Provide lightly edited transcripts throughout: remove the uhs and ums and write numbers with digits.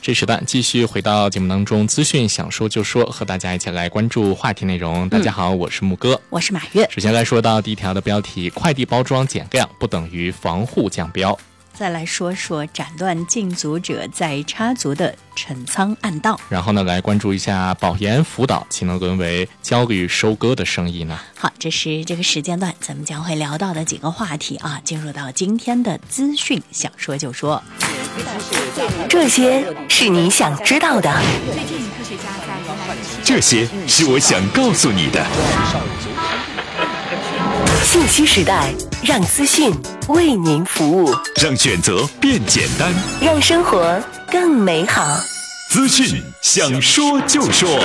这时段继续回到节目当中，资讯想说就说，和大家一起来关注话题内容。大家好，我是木哥， 我是马月。 首先来说到第一条的标题：快递包装减量不等于防护降标。 再来说说斩断禁足者再插足的陈仓暗道。 然后呢，来关注一下保研辅导岂能沦为焦虑收割的生意呢？ 好，这是这个时间段咱们将会聊到的几个话题啊。进入到今天的资讯想说就说， 这些是你想知道的， 这些是我想告诉你的。 信息时代，让资讯为您服务， 让选择变简单， 让生活更美好。 资讯想说就说。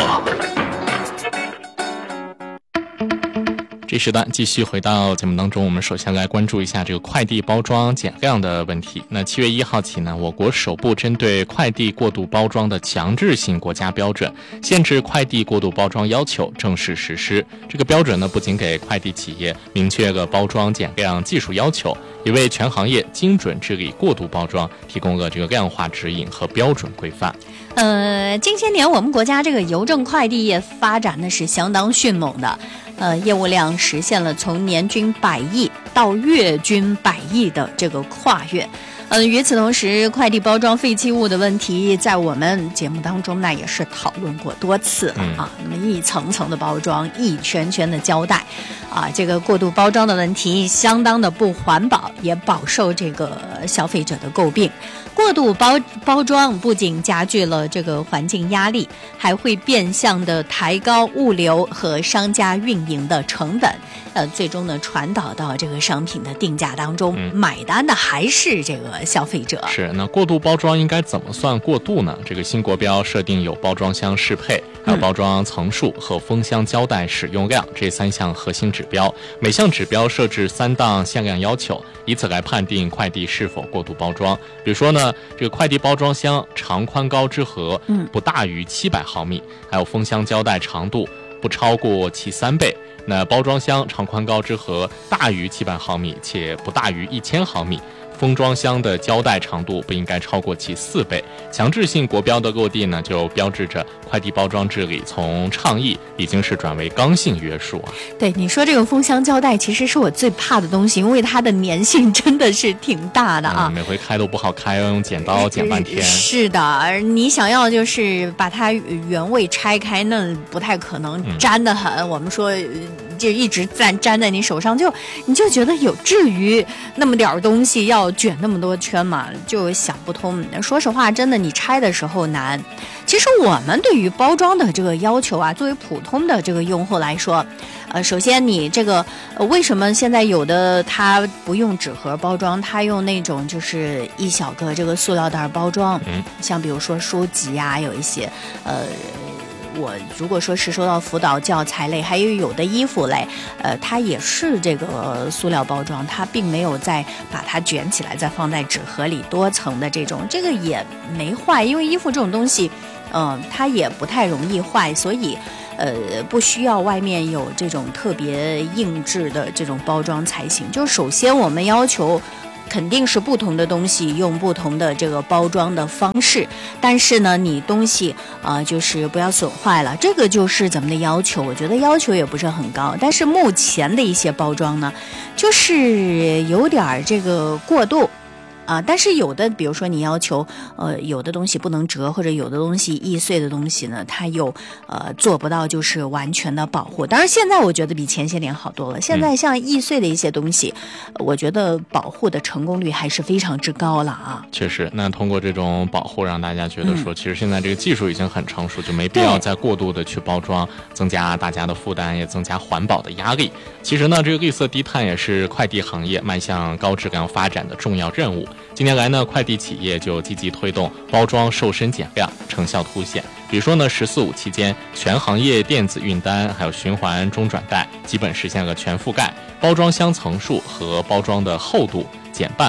这时段继续回到节目当中，我们首先来关注一下这个快递包装减量的问题。那7月1号起呢，我国首部针对快递过度包装的强制性国家标准，限制快递过度包装要求正式实施。这个标准呢，不仅给快递企业明确了包装减量技术要求，也为全行业精准治理过度包装提供了这个量化指引和标准规范。 近些年我们国家这个邮政快递业发展的是相当迅猛的，业务量实现了从年均100亿到月均100亿的这个跨越。与此同时，快递包装废弃物的问题在我们节目当中呢也是讨论过多次了啊。那么一层层的包装，一圈圈的胶带啊，这个过度包装的问题相当的不环保，也饱受这个消费者的诟病。过度包装不仅加剧了这个环境压力，还会变相的抬高物流和商家运营的成本，最终呢传导到这个商品的定价当中，买单的还是这个消费者。 是，那过度包装应该怎么算过度呢？这个新国标设定有包装箱适配，还有包装层数和封箱胶带使用量这3项核心指标，每项指标设置3档限量要求，以此来判定快递是否过度包装。比如说呢，这个快递包装箱长宽高之和不大于700毫米，还有封箱胶带长度不超过其3倍。那包装箱长宽高之和大于700毫米且不大于1000毫米，封装箱的胶带长度不应该超过其4倍。强制性国标的落地呢，就标志着快递包装治理从倡议已经是转为刚性约束啊。 对，你说这个封箱胶带其实是我最怕的东西，因为它的粘性真的是挺大的啊， 每回开都不好开，要用剪刀剪半天。是的，你想要就是把它原位拆开，那不太可能，粘得很。我们说就一直粘在你手上，你就觉得有至于那么点东西要卷那么多圈嘛，就想不通。说实话，真的你拆的时候难。其实我们对于包装的这个要求啊，作为普通的这个用户来说，首先你这个为什么现在有的它不用纸盒包装，它用那种就是一小个这个塑料袋包装，像比如说书籍啊，有一些我如果说是收到辅导教材类，还有的衣服类，它也是这个塑料包装，它并没有再把它卷起来再放在纸盒里多层的这种，这个也没坏，因为衣服这种东西它也不太容易坏，所以不需要外面有这种特别硬质的这种包装才行。就首先我们要求肯定是不同的东西用不同的这个包装的方式，但是呢你东西就是不要损坏了，这个就是咱们的要求。我觉得要求也不是很高，但是目前的一些包装呢就是有点这个过度但是有的比如说你要求有的东西不能折，或者有的东西易碎的东西呢，它又做不到就是完全的保护。当然现在我觉得比前些年好多了，现在像易碎的一些东西我觉得保护的成功率还是非常之高了啊。 确实，那通过这种保护让大家觉得说其实现在这个技术已经很成熟，就没必要再过度的去包装，增加大家的负担，也增加环保的压力。其实呢，这个绿色低碳也是快递行业迈向高质量发展的重要任务。近年来呢，快递企业就积极推动包装瘦身减量，成效凸显。比如说呢，“14·5”期间，全行业电子运单还有循环中转袋基本实现了全覆盖，包装箱层数和包装的厚度减半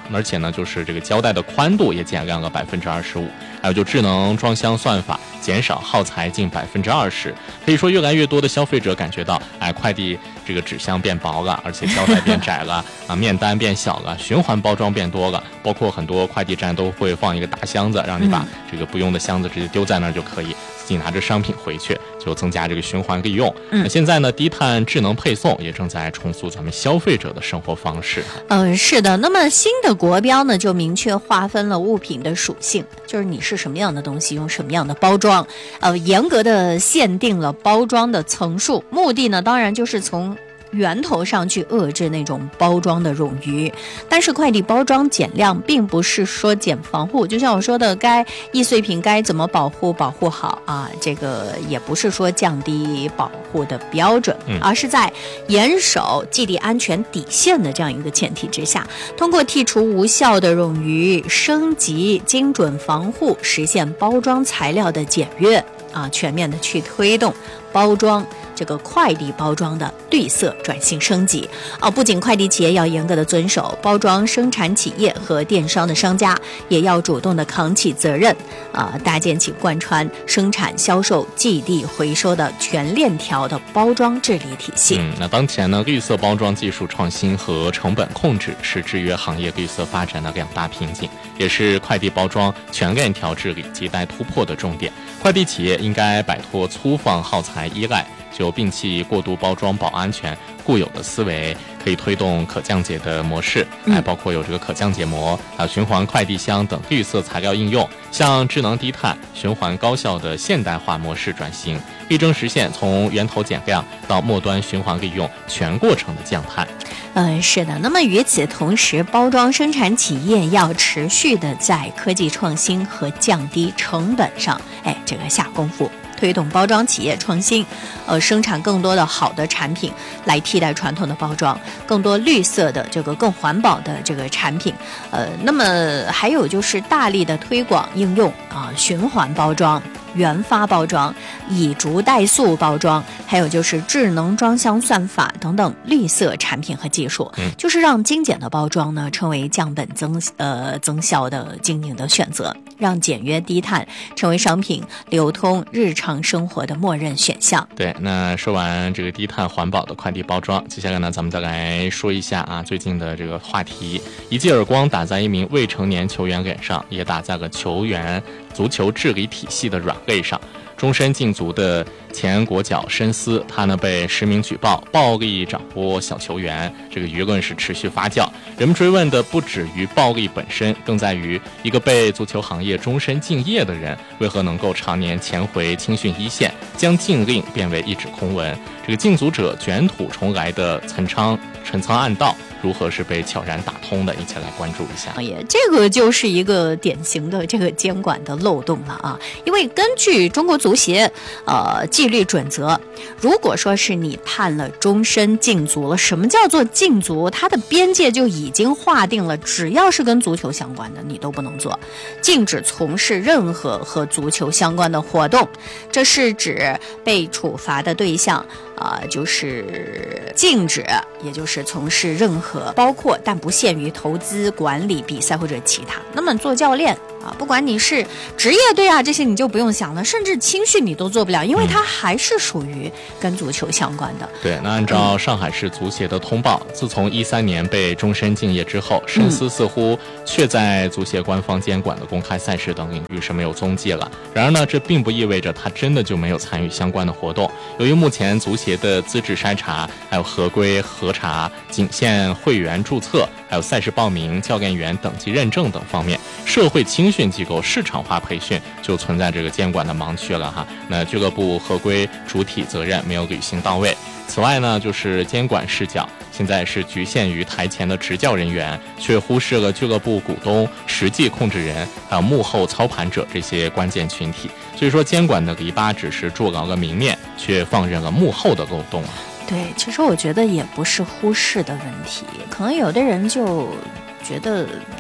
而且呢，就是这个胶带的宽度也减量了25%，还有就智能装箱算法减少耗材近20%。可以说，越来越多的消费者感觉到，快递这个纸箱变薄了，而且胶带变窄了面单变小了，循环包装变多了，包括很多快递站都会放一个大箱子，让你把这个不用的箱子直接丢在那儿就可以，自己拿着商品回去，就增加这个循环利用。那现在呢，低碳智能配送也正在重塑咱们消费者的生活方式。 是的。那么新的国标呢，就明确划分了物品的属性，就是你是什么样的东西，用什么样的包装，严格的限定了包装的层数，目的呢，当然就是从源头上去遏制那种包装的冗余。但是快递包装减量并不是说减防护，就像我说的，该易碎品该怎么保护好啊，这个也不是说降低保护的标准，而是在严守基地安全底线的这样一个前提之下，通过剔除无效的冗余，升级精准防护，实现包装材料的简约全面的去推动包装这个快递包装的绿色转型升级不仅快递企业要严格的遵守，包装生产企业和电商的商家也要主动的扛起责任搭建起贯穿生产销售寄递回收的全链条的包装治理体系。 那当前呢，绿色包装技术创新和成本控制是制约行业绿色发展的2大瓶颈，也是快递包装全链条治理亟待突破的重点。快递企业应该摆脱粗放耗材依赖，就摒弃过度包装保安全固有的思维，可以推动可降解的模式，包括有这个可降解膜，还有循环快递箱等绿色材料应用，向智能低碳、循环高效的现代化模式转型，力争实现从源头减量到末端循环利用全过程的降碳。 是的。那么与此同时，包装生产企业要持续的在科技创新和降低成本上，这个下功夫，推动包装企业创新，生产更多的好的产品来替代传统的包装，更多绿色的这个更环保的这个产品。那么还有就是大力的推广应用循环包装、原发包装、以竹代塑包装，还有就是智能装箱算法等等绿色产品和技术，就是让精简的包装呢成为降本增效的经营的选择，让简约低碳成为商品流通日常生活的默认选项。 对，那说完这个低碳环保的快递包装，接下来呢，咱们再来说一下最近的这个话题，一记耳光打在一名未成年球员脸上，也打在了球员足球治理体系的软肋上。终身禁足的前国脚申思，他呢被实名举报暴力掌掴小球员，这个舆论是持续发酵。人们追问的不止于暴力本身，更在于一个被足球行业终身敬业的人，为何能够常年潜回青训一线，将禁令变为一纸空文？这个禁足者卷土重来的陈仓暗道，如何是被悄然打通的？一起来关注一下。 这个就是一个典型的这个监管的漏洞了因为根据中国足协纪律准则，如果说是你判了终身禁足了，什么叫做禁足？它的边界就已经划定了，只要是跟足球相关的你都不能做，禁止从事任何和足球相关的活动。这是指被处罚的对象就是禁止，也就是从事任何包括但不限于投资、管理、比赛或者其他。那么做教练不管你是职业队这些你就不用想了，甚至青训你都做不了，因为它还是属于跟足球相关的。 对，那按照上海市足协的通报，自从13年被终身敬业之后，申思似乎却在足协官方监管的公开赛事等领域是没有踪迹了。然而呢，这并不意味着他真的就没有参与相关的活动。由于目前足协的资质筛查、还有合规核查仅限会员注册，还有赛事报名、教练员等级认证等方面，社会青训机构市场化培训就存在这个监管的盲区了那俱乐部合规主体责任没有履行到位。此外呢，就是监管视角现在是局限于台前的执教人员，却忽视了俱乐部股东、实际控制人还有幕后操盘者这些关键群体。所以说，监管的篱笆只是筑牢了明面，却放任了幕后的漏洞对，其实我觉得也不是忽视的问题，可能有的人就觉得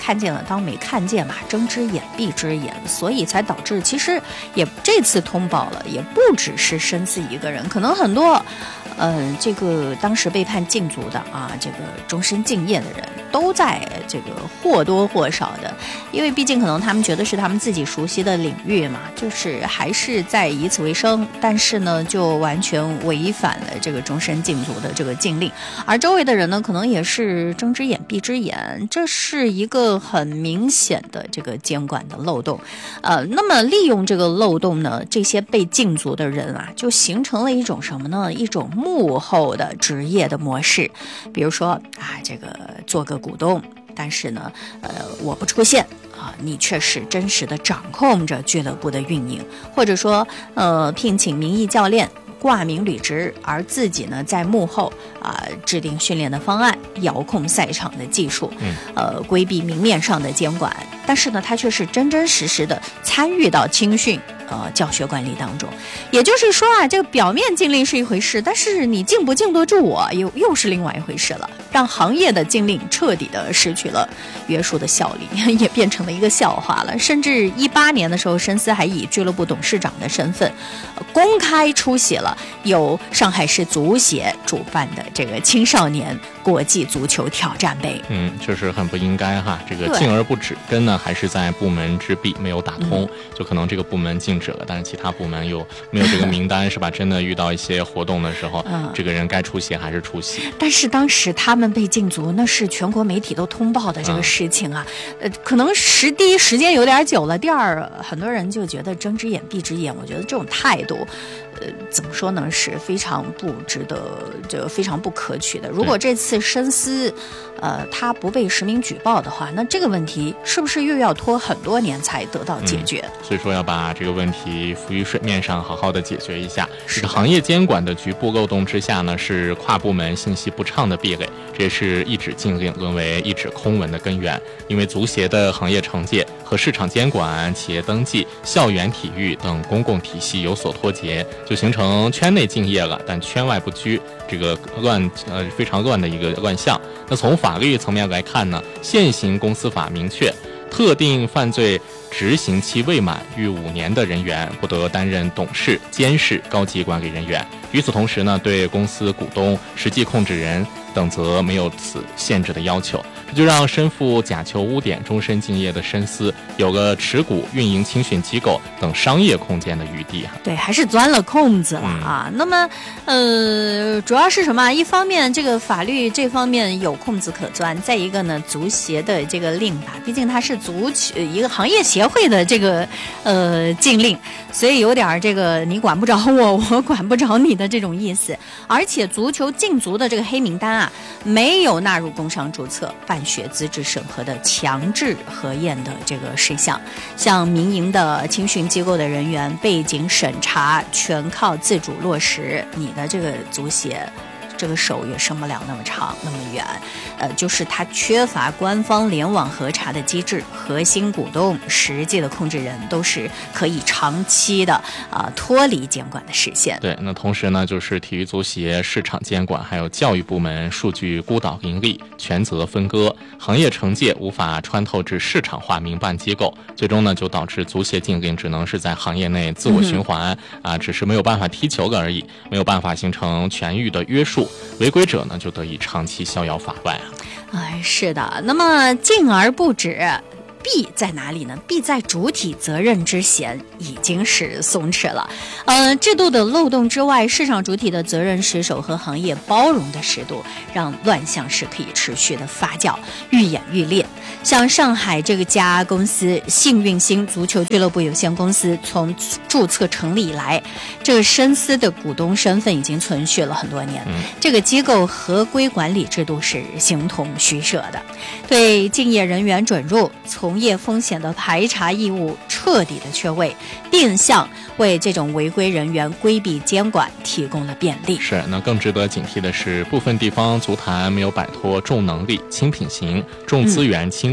看见了当没看见嘛，睁只眼闭只眼，所以才导致其实也这次通报了，也不只是申思一个人，可能很多这个当时被判禁足的啊，这个终身敬业的人都在这个或多或少的，因为毕竟可能他们觉得是他们自己熟悉的领域嘛，就是还是在以此为生，但是呢就完全违反了这个终身禁足的这个禁令，而周围的人呢可能也是睁只眼闭只眼，这是一个很明显的这个监管的漏洞。那么利用这个漏洞呢，这些被禁足的人啊，就形成了一种什么呢？一种幕后的职业的模式。比如说啊，这个做个股东，但是呢，我不出现啊，你却是真实的掌控着俱乐部的运营，或者说聘请名义教练。挂名履职，而自己呢在幕后制定训练的方案，遥控赛场的技术，规避明面上的监管，但是呢，他却是真真实实的参与到青训教学管理当中。也就是说啊，这个表面禁令是一回事，但是你禁不禁得住我，又是另外一回事了。让行业的禁令彻底的失去了约束的效力，也变成了一个笑话了。甚至18年的时候，申思还以俱乐部董事长的身份，公开出席了由上海市足协主办的这个青少年国际足球挑战杯。 就是很不应该哈。这个禁而不止，根呢还是在部门之壁没有打通，就可能这个部门禁止了，但是其他部门又没有这个名单，是吧？真的遇到一些活动的时候，这个人该出席还是出席。 但是当时他们被禁足，那是全国媒体都通报的这个事情啊。可能第一时间有点久了，第二很多人就觉得睁只眼闭只眼。我觉得这种态度怎么说呢，是非常不值得，就非常不可取的。如果这次申思他不被实名举报的话，那这个问题是不是又要拖很多年才得到解决？ 所以说要把这个问题浮于水面上，好好的解决一下。这个行业监管的局部漏洞之下呢，是跨部门信息不畅的壁垒，这也是一纸禁令沦为一纸空文的根源。因为足协的行业惩戒和市场监管、企业登记、校园体育等公共体系有所脱节，就形成圈内敬业了，但圈外不拘，这个非常乱的一个乱象。那从法律层面来看呢，现行公司法明确，特定犯罪执行期未满逾5年的人员不得担任董事、监事、高级管理人员。与此同时呢，对公司股东、实际控制人等则没有此限制的要求。这就让身负假球污点、终身敬业的申思有了持股、运营青训机构等商业空间的余地。 对，还是钻了空子了啊。那么主要是什么？一方面这个法律这方面有空子可钻，再一个呢，足协的这个令吧，毕竟它是一个行业协会的这个禁令，所以有点这个你管不着我，我管不着你的这种意思。而且足球禁足的这个黑名单啊，没有纳入工商注册、办学资质审核的强制核验的这个事项，像民营的青训机构的人员背景审查全靠自主落实，你的这个足协这个手也伸不了那么长那么远，就是它缺乏官方联网核查的机制，核心股东、实际的控制人都是可以长期的脱离监管的视线。 对，那同时呢，就是体育足协市场监管还有教育部门数据孤岛林立，权责分割，行业惩戒无法穿透至市场化民办机构，最终呢就导致足协禁令只能是在行业内自我循环只是没有办法踢球了而已，没有办法形成全域的约束。违规者呢就得以长期逍遥法外是的。那么禁而不止，弊在哪里呢？弊在主体责任之嫌已经是松弛了。制度的漏洞之外，市场主体的责任失守和行业包容的适度，让乱象是可以持续的发酵，愈演愈烈。像上海这个家公司幸运星足球俱乐部有限公司，从注册成立以来，这个申思的股东身份已经存续了很多年。这个机构合规管理制度是形同虚设的，对竞业人员准入、从业风险的排查义务彻底的缺位，变相为这种违规人员规避监管提供了便利。 是，那更值得警惕的是，部分地方足坛没有摆脱重能力、轻品行、重资源、轻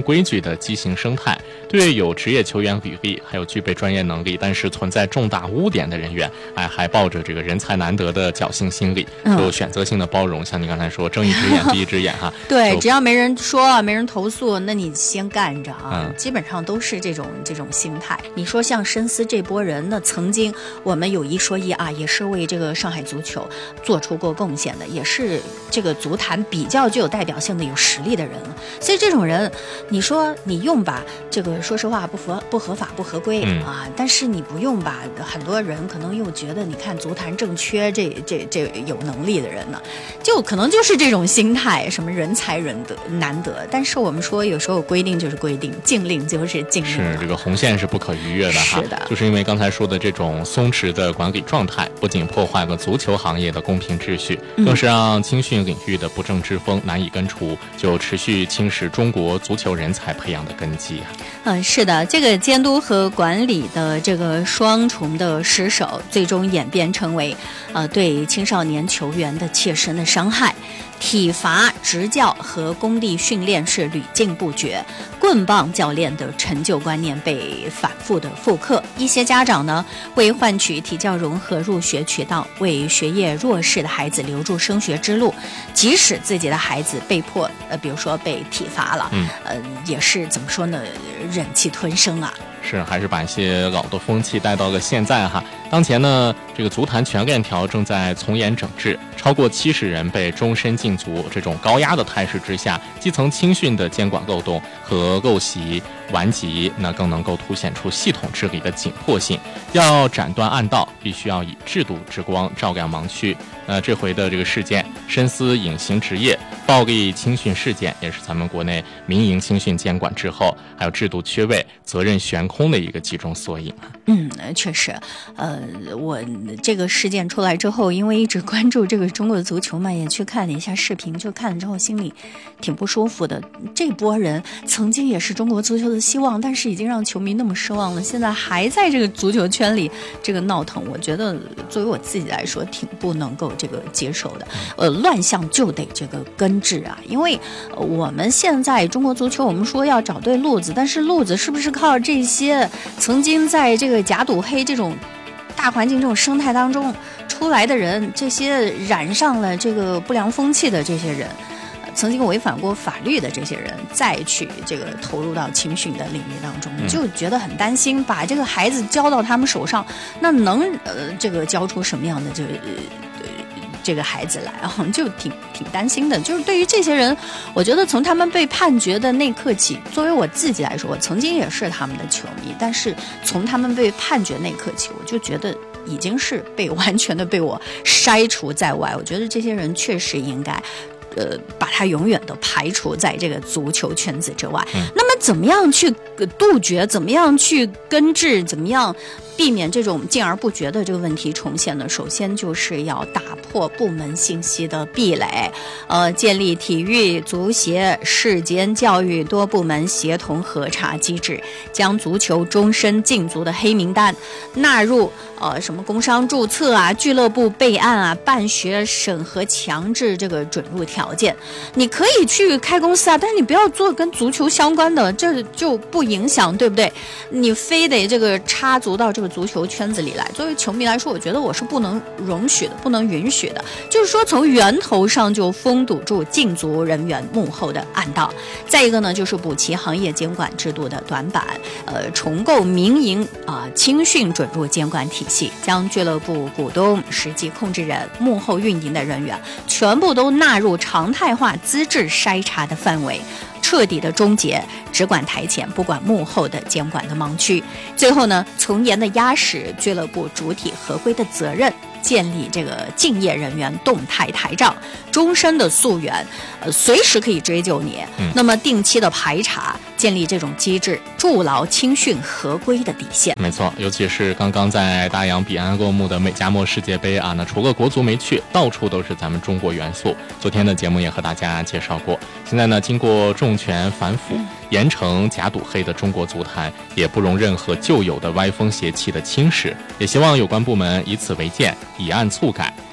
规矩的畸形生态，对有职业球员履历还有具备专业能力但是存在重大污点的人员，还抱着这个人才难得的侥幸心理，就选择性的包容，像你刚才说睁一只眼闭一只眼哈。 对，只要没人说没人投诉，那你先干着啊，基本上都是这种心态。你说像申思这波人，那曾经我们有一说一啊，也是为这个上海足球做出过贡献的，也是这个足坛比较具有代表性的有实力的人了。所以这种人，你说你用吧，这个说实话不合法不合规啊，但是你不用吧，很多人可能又觉得，你看足坛正缺这有能力的人呢，就可能就是这种心态，什么人才难得。但是我们说有时候规定就是规定，禁令就是禁令， 是这个红线是不可逾越的哈。 是的， 就是因为刚才说的这种松弛的管理状态，不仅破坏了足球行业的公平秩序，更是让青训领域的不正之风难以根除，就持续侵蚀中国足球人才培养的根基啊。 是的，这个监督和管理的这个双重的失守，最终演变成为对青少年球员的切身的伤害。体罚、执教和工地训练是屡禁不绝，棍棒教练的陈旧观念被反复的复刻。一些家长呢，为换取体教融合入学渠道，为学业弱势的孩子留住升学之路，即使自己的孩子被迫比如说被体罚了，也是怎么说呢，忍气吞声啊。 是，还是把一些老的风气带到了现在哈。当前呢，这个足坛全链条正在从严整治，超过70人被终身禁足，这种高压的态势之下，基层青训的监管漏洞和陋习顽疾，那更能够凸显出系统治理的紧迫性。要斩断暗道，必须要以制度之光照亮盲区。这回的这个事件，深思隐形职业暴力青训事件，也是咱们国内民营青训监管之后，还有制度缺位、责任悬空的一个集中缩影。 确实，我这个事件出来之后，因为一直关注这个中国的足球嘛，也去看了一下视频，就看了之后心里挺不舒服的。这波人曾经也是中国足球的希望，但是已经让球迷那么失望了，现在还在这个足球圈里这个闹腾，我觉得作为我自己来说，挺不能够这个接受的。乱象就得这个根治啊，因为我们现在中国足球，我们说要找对路子，但是路子是不是靠这些曾经在这个假赌黑这种大环境这种生态当中出来的人，这些染上了这个不良风气的这些人，曾经违反过法律的这些人，再去这个投入到青训的领域当中，就觉得很担心，把这个孩子交到他们手上，那能这个教出什么样的这个孩子来啊，就挺担心的。就是对于这些人，我觉得从他们被判决的那刻起，作为我自己来说，我曾经也是他们的球迷，但是从他们被判决那刻起，我就觉得已经是完全的被我筛除在外。我觉得这些人确实应该把他永远都排除在这个足球圈子之外。那么怎么样去杜绝，怎么样去根治，怎么样避免这种禁而不绝的这个问题重现呢？首先就是要打破部门信息的壁垒，建立体育、足协、市监教育多部门协同核查机制，将足球终身禁足的黑名单纳入什么工商注册啊、俱乐部备案啊、办学审核强制这个准入条件。你可以去开公司啊，但是你不要做跟足球相关的，这就不影响，对不对？你非得这个插足到这个足球圈子里来，作为球迷来说，我觉得我是不能容许的，不能允许的。就是说从源头上就封堵住禁足人员幕后的暗道。再一个呢，就是补齐行业监管制度的短板，重构民营青训准入监管体系，将俱乐部股东、实际控制人、幕后运营的人员全部都纳入常态化资质筛查的范围，彻底的终结只管台前不管幕后的监管的盲区。最后呢，从严的压实俱乐部主体合规的责任，建立这个竞业人员动态台账，终身的溯源，随时可以追究你。那么定期的排查，建立这种机制，筑牢青训合规的底线。 没错，尤其是刚刚在大洋彼岸落幕的美加墨世界杯啊，那除了国足没去，到处都是咱们中国元素。昨天的节目也和大家介绍过。现在呢，经过重拳反腐，严惩假赌黑的中国足坛也不容任何旧有的歪风邪气的侵蚀。也希望有关部门以此为鉴，以案促改，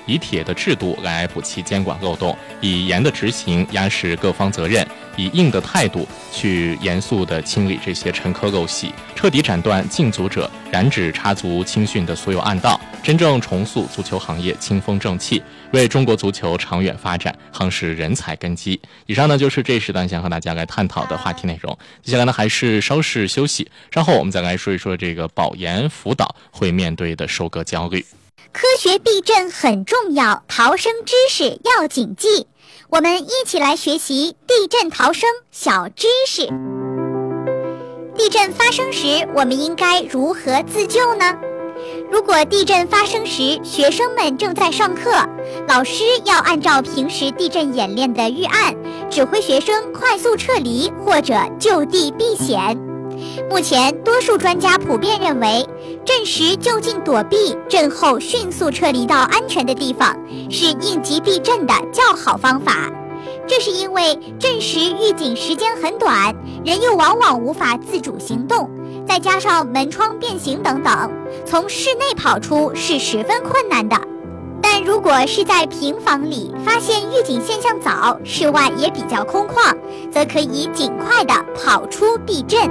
以铁的制度来补齐监管漏洞，以严的执行压实各方责任，以硬的态度去严肃地清理这些陈疴陋隙，彻底斩断禁足者染指插足青训的所有暗道，真正重塑足球行业清风正气，为中国足球长远发展夯实人才根基。以上呢就是这一时段想和大家来探讨的话题内容。接下来呢还是稍事休息，稍后我们再来说一说这个保研辅导会面对的收割焦虑。 科学避震很重要，逃生知识要谨记。我们一起来学习地震逃生小知识。地震发生时，我们应该如何自救呢？如果地震发生时，学生们正在上课，老师要按照平时地震演练的预案，指挥学生快速撤离或者就地避险。目前，多数专家普遍认为，震时就近躲避，震后迅速撤离到安全的地方，是应急避震的较好方法。这是因为震时预警时间很短，人又往往无法自主行动，再加上门窗变形等等，从室内跑出是十分困难的。但如果是在平房里，发现预警现象早，室外也比较空旷，则可以尽快地跑出避震。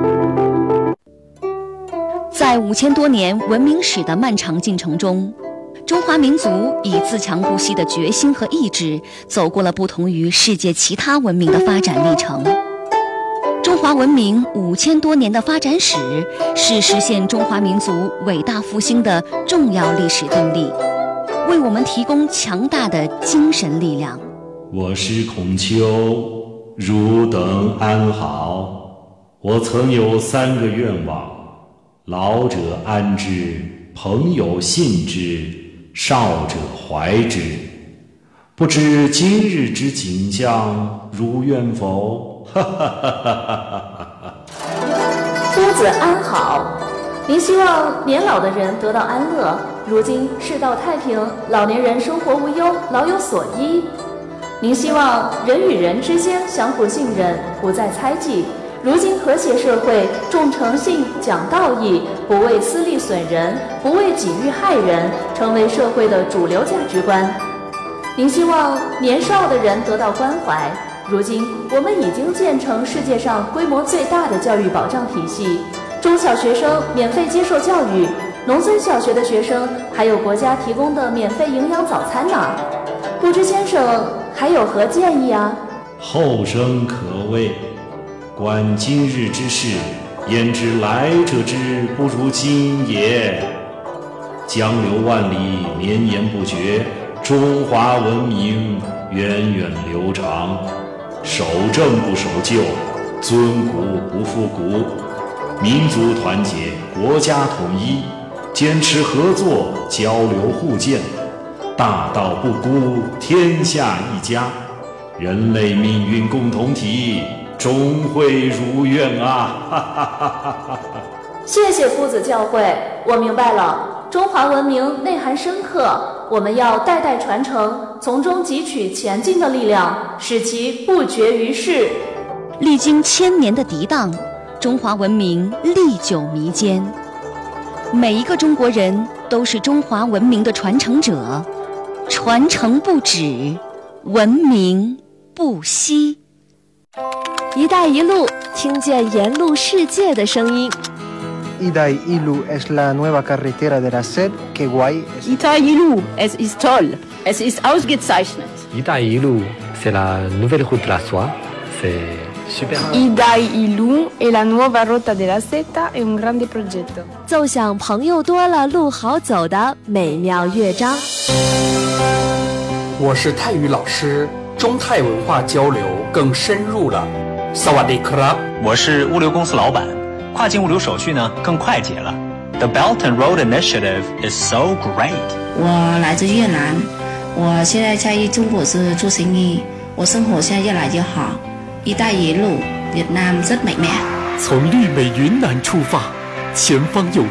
在5000多年文明史的漫长进程中，中华民族以自强不息的决心和意志，走过了不同于世界其他文明的发展历程。中华文明5000多年的发展史，是实现中华民族伟大复兴的重要历史动力，为我们提供强大的精神力量。 我是孔丘，汝等安好。我曾有3个愿望：老者安之，朋友信之，少者怀之。不知今日之景象，如愿否？哈哈哈哈哈！ 夫子安好。您希望年老的人得到安乐，如今世道太平，老年人生活无忧，老有所依。您希望人与人之间相互信任，不再猜忌。如今和谐社会重诚信、讲道义，不为私利损人，不为己欲害人，成为社会的主流价值观。您希望年少的人得到关怀。如今我们已经建成世界上规模最大的教育保障体系，中小学生免费接受教育，农村小学的学生还有国家提供的免费营养早餐呢。不知先生还有何建议啊？ 后生可畏。观今日之事，焉知来者之不如今也？江流万里，绵延不绝，中华文明源远流长。守正不守旧，尊古不复古，民族团结，国家统一，坚持合作，交流互鉴，大道不孤，天下一家，人类命运共同体，终会如愿啊！哈哈哈哈哈！ 谢谢夫子教诲，我明白了。中华文明内涵深刻，我们要代代传承，从中汲取前进的力量，使其不绝于世。 历经1000年的涤荡，中华文明历久弥坚。每一个中国人都是中华文明的传承者，传承不止，文明不息。 一带一路，听见沿路世界的声音。 Iday Ilu es la nueva carretera de la sed que guay. Iday Ilu es toll, es ist ausgezeichnet. Iday Ilu c'est la nouvelle route de la soie, c'est super. Iday Ilu è la nuova rotta della seta, è un grande progetto. 奏响朋友多了路好走的美妙乐章。 我是泰语老师，中泰文化交流更深入了。Sawadee krap， 我是物流公司老板。跨境物流手续呢更快捷了。The Belt and Road Initiative is so great。 我来自越南，我现在在中国是做生意，我生活现在越来越好。一带一路，Việt Nam rất mạnh mẽ。 从绿美云南出发，前方有